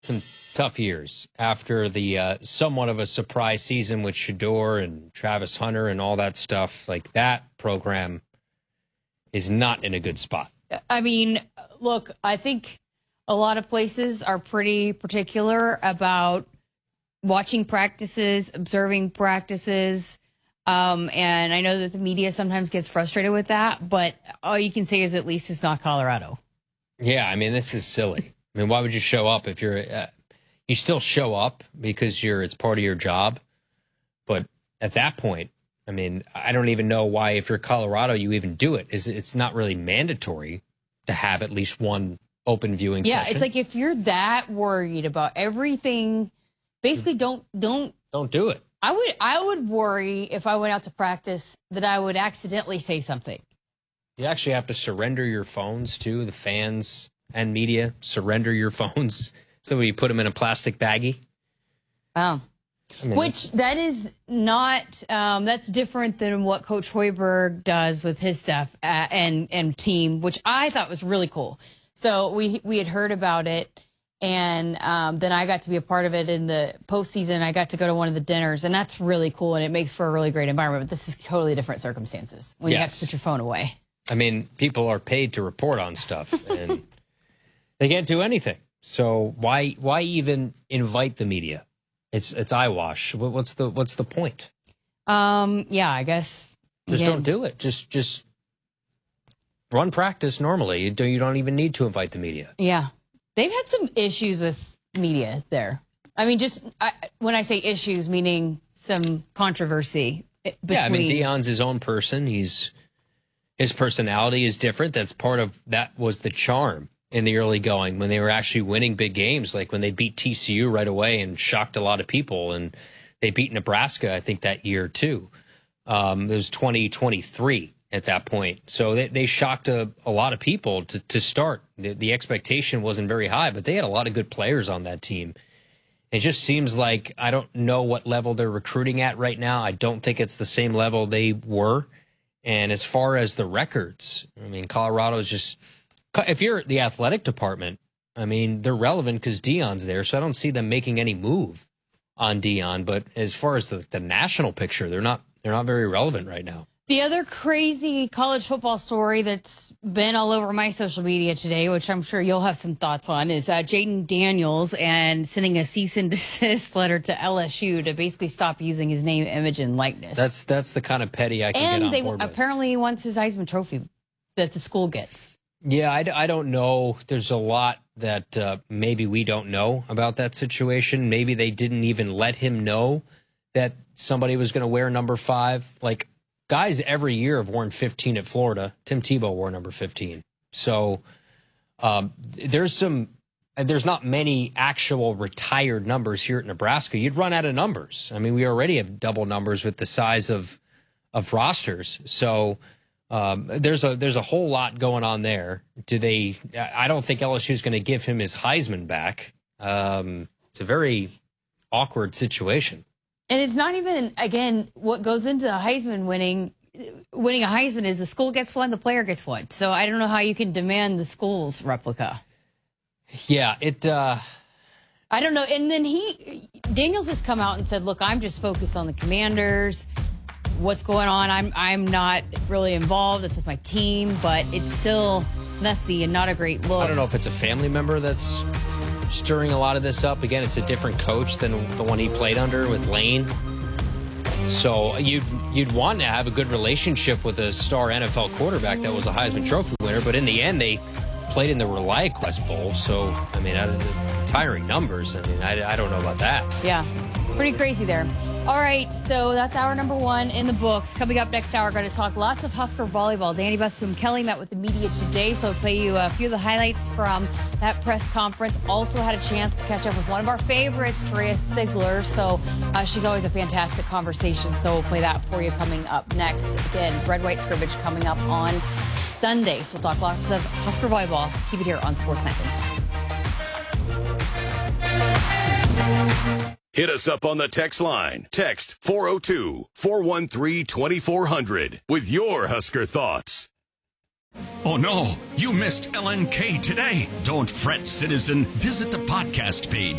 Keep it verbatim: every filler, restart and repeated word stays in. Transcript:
some tough years after the uh, somewhat of a surprise season with Shedeur and Travis Hunter and all that stuff. Like, that program is not in a good spot. I mean, look, I think a lot of places are pretty particular about watching practices, observing practices. Um, and I know that the media sometimes gets frustrated with that, but all you can say is at least it's not Colorado. Yeah, I mean, this is silly. I mean, why would you show up if you're uh, you still show up because you're it's part of your job. But at that point, I mean, I don't even know why, if you're Colorado, you even do it. Is it's not really mandatory to have at least one open viewing yeah, session. It's like, if you're that worried about everything, basically don't don't don't do it. I would I would worry if I went out to practice that I would accidentally say something. You actually have to surrender your phones to the fans and media. Surrender your phones. So you put them in a plastic baggie. Wow. I mean, Which that is not, um, that's different than what Coach Hoiberg does with his staff uh, and, and team, which I thought was really cool. So we, we had heard about it. And um, then I got to be a part of it in the postseason. I got to go to one of the dinners, and that's really cool, and it makes for a really great environment. But this is totally different circumstances when yes. you have to put your phone away. I mean, people are paid to report on stuff, and they can't do anything. So why why even invite the media? It's it's eyewash. What's the what's the point? Um, yeah, I guess just again, don't do it. Just just run practice normally. You don't you don't even need to invite the media. Yeah. They've had some issues with media there. I mean, just I, when I say issues, meaning some controversy between. Yeah, I mean, Deion's his own person. He's his personality is different. That's part of that was the charm in the early going when they were actually winning big games, like when they beat T C U right away and shocked a lot of people, and they beat Nebraska, I think, that year too. Um, it was twenty twenty-three. At that point. So they, they shocked a, a lot of people to, to start. The, the expectation wasn't very high, but they had a lot of good players on that team. It just seems like I don't know what level they're recruiting at right now. I don't think it's the same level they were. And as far as the records, I mean, Colorado is just, if you're the athletic department, I mean, they're relevant because Deion's there. So I don't see them making any move on Deion. But as far as the, the national picture, they're not, they're not very relevant right now. The other crazy college football story that's been all over my social media today, which I'm sure you'll have some thoughts on, is uh, Jaden Daniels and sending a cease and desist letter to L S U to basically stop using his name, image, and likeness. That's that's the kind of petty I can and get on they board with. apparently he wants his Heisman Trophy that the school gets. Yeah, I, I don't know. There's a lot that uh, maybe we don't know about that situation. Maybe they didn't even let him know that somebody was going to wear number five. Like, guys every year have worn fifteen at Florida. Tim Tebow wore number fifteen. So um, there's some, and there's not many actual retired numbers here at Nebraska. You'd run out of numbers. I mean, we already have double numbers with the size of of rosters. So um, there's a there's a whole lot going on there. Do they? I don't think L S U is going to give him his Heisman back. Um, it's a very awkward situation. And it's not even, again, what goes into the Heisman winning, winning a Heisman is the school gets one, the player gets one. So I don't know how you can demand the school's replica. Yeah, it, uh, I don't know. And then he, Daniels has come out and said, look, I'm just focused on the Commanders. What's going on? I'm, I'm not really involved. It's with my team, but it's still messy and not a great look. I don't know if it's a family member that's stirring a lot of this up. Again, it's a different coach than the one he played under with Lane. So you'd you'd want to have a good relationship with a star N F L quarterback that was a Heisman Trophy winner, but in the end, they played in the ReliaQuest Bowl. So, I mean, out of the tiring numbers, I mean, I, I don't know about that. Yeah, pretty crazy there. All right, so that's hour number one in the books. Coming up next hour, we're going to talk lots of Husker volleyball. Danny Busboom Kelly met with the media today, so I'll play you a few of the highlights from that press conference. Also had a chance to catch up with one of our favorites, Drea Sigler. So uh, she's always a fantastic conversation, so we'll play that for you coming up next. Again, red-white scrimmage coming up on Sunday. So we'll talk lots of Husker volleyball. Keep it here on Sports Nightly. Hit us up on the text line. Text four oh two, four one three, two four zero zero with your Husker thoughts. Oh no, you missed L N K today. Don't fret, citizen. Visit the podcast page